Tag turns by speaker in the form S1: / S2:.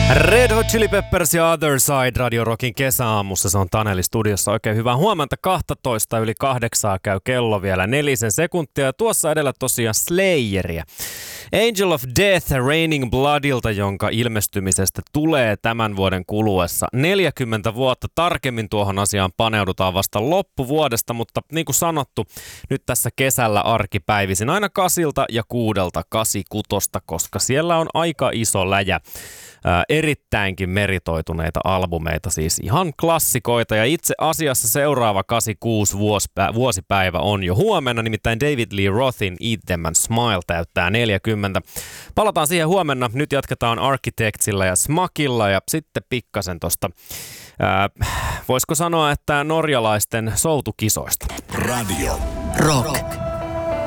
S1: Red Hot Chili Peppers ja Other Side Radio Rockin kesäaamussa. Se on Taneli studiossa. Oikein hyvää huomenta. 12 yli 8 käy kello vielä 4 sekuntia. Ja tuossa edellä tosiaan Slayeria. Angel of Death Raining Bloodilta, jonka ilmestymisestä tulee tämän vuoden kuluessa 40 vuotta. Tarkemmin tuohon asiaan paneudutaan vasta loppuvuodesta, mutta niin kuin sanottu, nyt tässä kesällä arkipäivisin aina 8 ja 6 86, koska siellä on aika iso läjä. Erittäinkin meritoituneita albumeita, siis ihan klassikoita, ja itse asiassa seuraava 86 vuosipäivä on jo huomenna, nimittäin David Lee Rothin Eat Them and Smile täyttää 40. Palataan siihen huomenna, nyt jatketaan Architectsilla ja Smakilla ja sitten pikkasen tosta, voisiko sanoa, että norjalaisten soutukisoista.
S2: Radio Rock.